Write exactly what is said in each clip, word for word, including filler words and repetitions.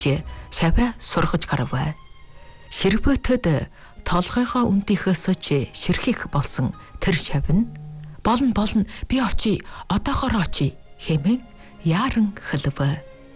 шаваа сургаж гарав. Ширбөтөд толгойгоо өмдөхөөс ч ширхэх болсон тэр шавн болно болно би очие одоохоор очие хэмээн яаран хэлв.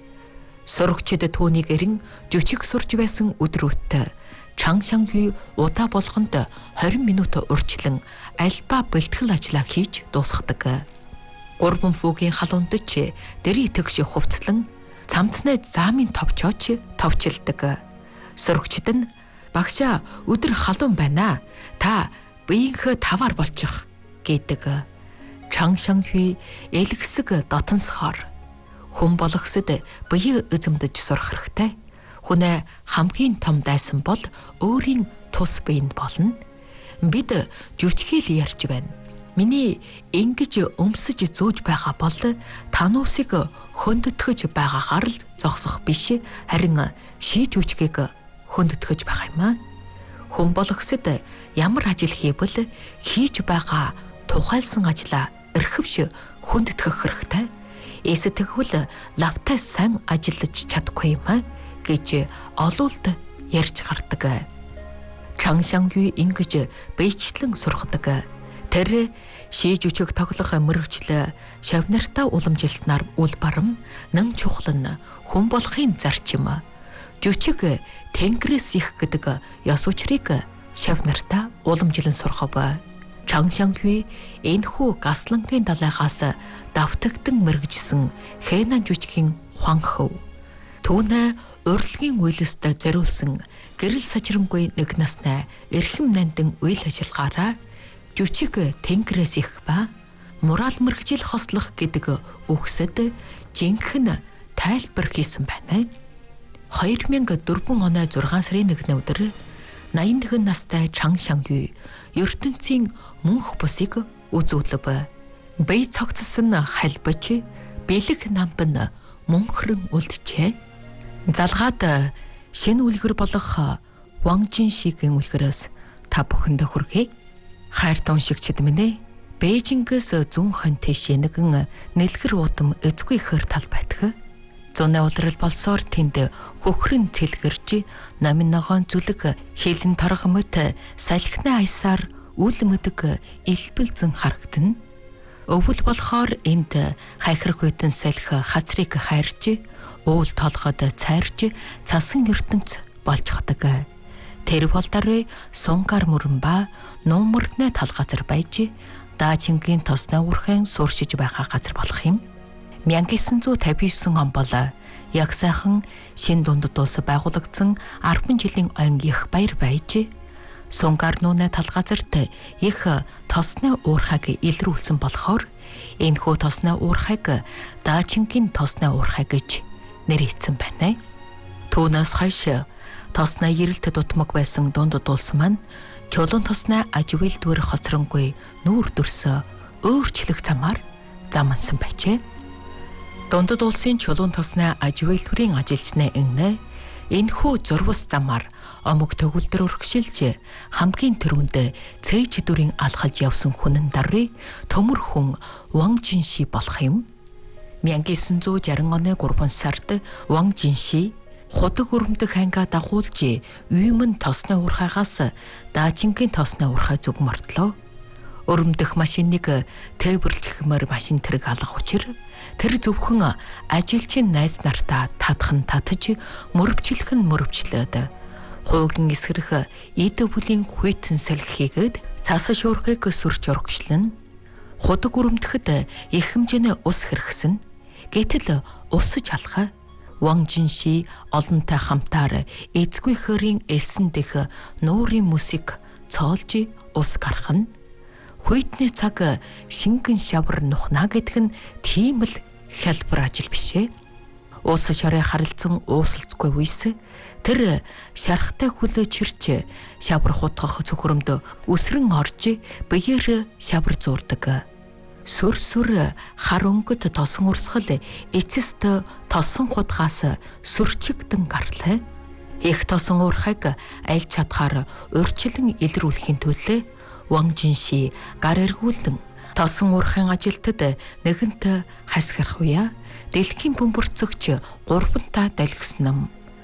Сурагчид түүнийг эрен жүчиг сурж байсан өдрүүт Чангшангүй удаа болгонд двадцать минут урьдчилан альба бэлтгэл ажлаа хийж дуусгадаг. Гурван фүүгийн халуунд ч дэрий тэгш хувцлан цамцны заамын товчооч товчилдаг. Сурагчид нь багшаа өдөр халуун байна. Та биеийнхээ таваар болчих гэдэг. Чангшангүй элгсэг дотонсохоор хүн болгосод бие эзэмдэж сурах хэрэгтэй. Хүнээ хамгийн том дайсан бол өөрийн тус биенд болно. Бид жүчгэл ярьж байна. Миний ингэж өмсөж зөөж байгаа бол тануусыг хөндөтгөж байгаагаар л зогсох биш, харин шийж үчгийг хөндөтгөж байгаа юм аа. Хүн болгосод ямар ажил хийвэл хийж байгаа тухайлсан ажлаа эрхэвш хөндөтгөх хэрэгтэй. Эсэтгвэл лавтай сайн ажиллаж чадахгүй юм аа гэж олуулт ярьж гардаг. Чангшангүй ингэж бэйчлэн сургадаг. Тэр шийж үчиг тоглох мөрөгчлөө шавнартаа уламжилснаар үл барам нэн чухал нь хүн болохын зарчим. Жүчиг тэнгэрээс их гэдэг ёс учрыг шавнартаа уламжилан сургав. Чангшангүй энэхүү гаслангийн далайгаас давтагдан мэрэгжсэн хэнан жүчгийн хуанхв. Түүнээ урлагийн үйлэст зориулсан гэрэл сажрангүй нэг насны эрхэм нандин үйл ажиллагаараа жүчиг тэнгэрээс их ба мурал мэрэгжил хослох гэдэг үгсэд жинхэнэ тайлбар хийсэн байна. две тысячи четыре оны зургаан сарын нэгдүгээр өдөр найман нэгэн настай Чангшангүй ертөнцийн мөнх бусыг үзүүлв. Бие цогцсон халбач бэлэг намбан мөнхрөн үлджээ. Залгаад шинэ үлгэр болох Ван Жиншигийн үлгэрээс та бүхэндээ хүргэе. Хайртай уншигчид минь ээ, Бээжингээс зүүн хон тэшээ нэгэн нэлгэр удам эзгүй ихэр тал байтгах. Зуны улирал болсоор тэнд хөхрөн цэлгэрж намын ногоон зүлэг хилэн торгомот салхины аясаар үл мэдэг илбэлзэн харагдана. Өвөл болохоор энд хайхрагуйтан салхи хацрыг хайрж уул толгойд цайрж цасан ертөнц болж хадаг. Тэр болдорой сунгар мөрөн ба нуумөрднэ тал газар байж даачингийн тосны урхан сууршиж байгаа газар болох юм. 천구백오십구 он бол яг сайхан шин дундад улс байгуулагдсан арван жилийн ойн их баяр байж сунгар нууны тал газарт их тосны уурхайг илрүүлсэн болохоор энэхүү тосны уурхайг даачингийн тосны уурхай гэж нэрийгдсэн байна. Түүнээс хойш тосны эрэлт дутмаг байсан дундад улс маань чулуун тосны аживэлдвэр хоцронгүй нүүр дүрсө өөрчлөх замаар замансан байжээ. Дундад улсын чулуун тосны аживэлдвэрийн ажилчны эгнэ энэхүү зурвас замаар омог төгөлдөр өргөшилж хамгийн түрүүнд цээж дүрийн алхаж явсан хүнэн дарры төмөр хүн Ван Жинши болох юм. 천구백육십 оны гурван сард Ван Жинши худаг өрөмдөх ангаа дагуулж үймэн тосны уурхайгаас даачингийн тосны уурхай зүг мордлоо. Өрөмдөх машиныг тээвэрлэхмээр машин тэрэг алах учир тэр зөвхөн ажилчин найз нартаа татхан татж мөрөвчлөх нь мөрөвчлөөд хуугийн эсрэх эд бүлийн хүйтэн салхи хийгээд цас шуурхыг сүрч урагшлан худаг өрөмдөд их хэмжээний ус хэрэгсэн. Гэтэл усж алхаа Ван Жинши олонтой хамтаар эзгүй хөрийн элсэн дэх нуурын мөсийг цоолж ус гаргана. Хүйтний цаг шингэн шавар нухна гэдэг нь тийм л хялбар ажил бишээ. Ус шарыг харилцан уусалцгүй үйс тэр шархтай хүлээ чирч шавар хутгах цөхрөмд өсрөн орж биеэр шавар зуурдаг. Сүр сүр хар өнгөт тосон урсгал эцэст тосон хутгаас сүрчигдэн гарлаа. Их тосон уурхайг аль чадхаар урьдчилан илрүүлэхийн төлөө Ван Жинши гар эргүүлэн тосон уурхайн ажилтад нэгэнт хасгирах уяа дэлхийн бөмбөрцөгч гурвантаа далгиснам